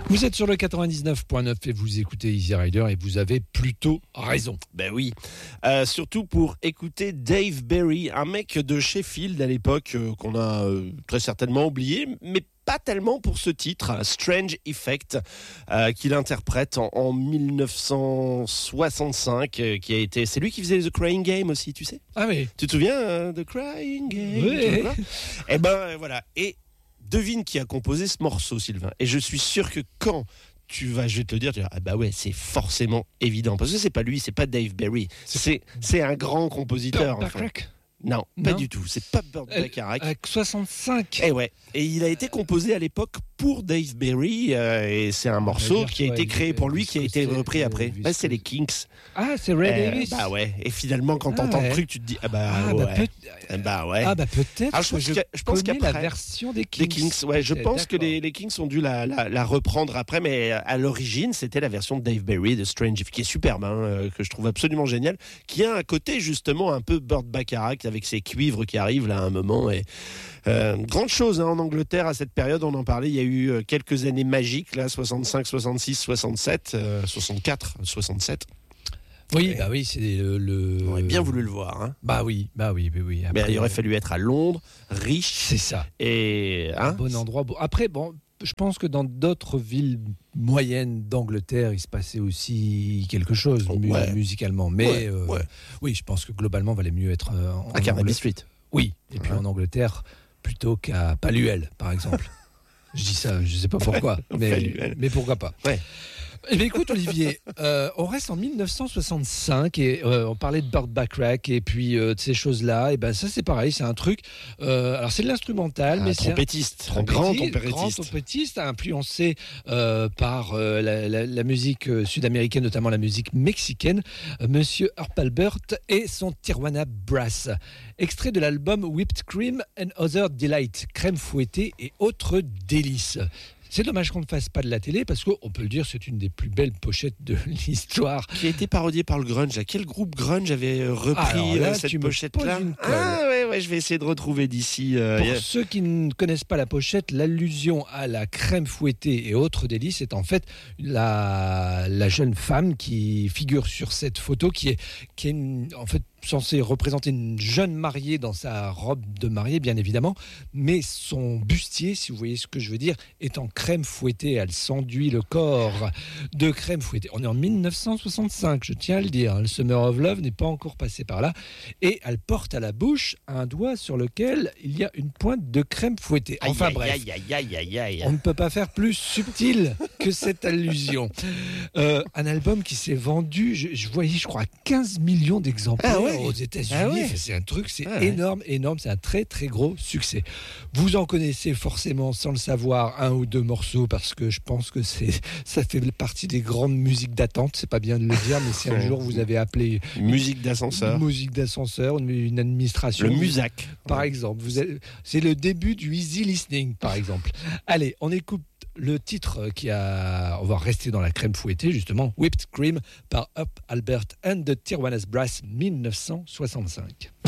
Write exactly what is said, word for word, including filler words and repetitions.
Vous êtes sur le quatre-vingt-dix-neuf point neuf et vous écoutez Easy Rider et vous avez plutôt raison. Ben oui, euh, surtout pour écouter Dave Berry, un mec de Sheffield à l'époque euh, qu'on a euh, très certainement oublié, mais pas tellement pour ce titre, Strange Effect, euh, qu'il interprète en, en dix-neuf cent soixante-cinq, euh, qui a été, c'est lui qui faisait The Crying Game aussi, tu sais. Ah oui. Tu te souviens euh, The Crying Game? Oui. Et ben euh, voilà. Et devine qui a composé ce morceau, Sylvain. Et je suis sûr que quand tu vas, je vais te le dire, tu vas dire, ah bah ouais, c'est forcément évident. Parce que c'est pas lui, c'est pas Dave Berry. C'est, c'est un grand compositeur. Burt Enfin. Bacharach. Non, pas Non. du tout. C'est pas Burt Bacharach. Avec soixante-cinq. Et ouais. Et il a été composé à l'époque pour Dave Berry. Euh, et c'est un morceau dire qui a quoi, été il- créé pour lui, qui a Elvis été Costello, repris après. Elvis Bah, c'est les Kinks. Ah, c'est Ray Euh, Davis. bah ouais. Et finalement, quand Ah t'entends ouais. le truc, tu te dis, ah bah Ah, ouais. bah, peut- Ah bah ouais. ah bah peut-être Ah, je que pense je, qu'il y a- je pense connais qu'après- la version des Kings. Les Kinks, ouais, je Ok, pense que d'accord. les, les Kinks ont dû la, la, la reprendre après, mais à l'origine, c'était la version de Dave Berry de Strange, qui est superbe, hein, euh, que je trouve absolument génial, qui a un côté justement un peu Burt Bacharach avec ses cuivres qui arrivent là à un moment. Et euh, grande chose hein, en Angleterre à cette période, on en parlait, il y a eu euh, quelques années magiques là, soixante-cinq, soixante-six, soixante-sept, euh, soixante-quatre, soixante-sept. Oui, Et- bah oui, c'est le. le... On aurait bien voulu le voir, hein. Bah oui, bah oui, oui, oui. Mais Après, il aurait fallu être à Londres, riche C'est ça. et Un hein, bon endroit. Bon, après, bon, je pense que dans d'autres villes moyennes d'Angleterre, il se passait aussi quelque chose mu- Ouais. musicalement. Mais Ouais, euh, ouais. oui, je pense que globalement, il valait mieux être euh, en à Carnaby Angleterre. Street. Oui, et puis Ouais. en Angleterre plutôt qu'à Paluel, par exemple. Je dis ça, je sais pas pourquoi, mais, Paluel. mais pourquoi pas. Ouais. Eh bien, écoute, Olivier, euh, on reste en dix-neuf cent soixante-cinq et euh, on parlait de Burt Bacharach et puis euh, de ces choses-là. Et ben ça, c'est pareil, c'est un truc. Euh, alors, c'est de l'instrumental, Un mais c'est un trompettiste, un trompettiste, grand grand trompettiste. trompettiste, influencé euh, par euh, la, la- la musique euh, sud-américaine, notamment la musique mexicaine, euh, Monsieur Herb Alpert et son Tijuana Brass. Extrait de l'album Whipped Cream and Other Delight, crème fouettée et autres délices. C'est dommage qu'on ne fasse pas de la télé parce qu'on peut le dire, c'est une des plus belles pochettes de l'histoire. Qui a été parodié par le grunge. À quel groupe grunge avait euh, repris Alors là, euh, tu cette me pochette-là? poses une colle. Ah ouais, ouais, je vais essayer de retrouver d'ici. euh, Pour y a- ceux qui ne connaissent pas la pochette, l'allusion à la crème fouettée et autres délices est en fait la, la jeune femme qui figure sur cette photo, qui est, qui est une- en fait censée représenter une jeune mariée dans sa robe de mariée, bien évidemment, mais son bustier, si vous voyez ce que je veux dire, est en crème fouettée. Elle s'enduit le corps de crème fouettée. On est en dix-neuf cent soixante-cinq, je tiens à le dire. Le Summer of Love n'est pas encore passé par là. Et elle porte à la bouche un doigt sur lequel il y a une pointe de crème fouettée. Aïe, Enfin aïe, bref. Aïe, aïe, aïe, aïe, aïe. On ne peut pas faire plus subtil que cette allusion. Euh, un album qui s'est vendu, je, je voyais, je crois, quinze millions d'exemplaires Ah ouais. aux États-Unis. Ah ouais. Enfin, c'est un truc, c'est Ah ouais. énorme, énorme. C'est un très, très gros succès. Vous en connaissez forcément, sans le savoir, un ou deux morceaux parce que je pense que c'est, ça fait partie des grandes musiques d'attente. C'est pas bien de le dire, mais si un jour vous avez appelé Musique d'ascenseur. une musique d'ascenseur, une, une administration, Le Musac. par exemple. Vous êtes- c'est le début du easy listening, par exemple. Allez, on écoute le titre qui a... On va rester dans la crème fouettée, justement. Whipped Cream par Up Albert and the Tijuana's Brass, dix-neuf cent soixante-cinq.